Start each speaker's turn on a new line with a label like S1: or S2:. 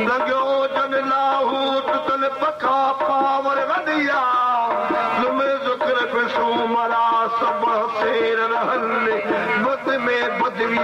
S1: लॻियो जन लाहूत तन पखा पावर वॾिया तुमे ज़ुक्र पिसो मरा सब सेर रहल बद में बदवी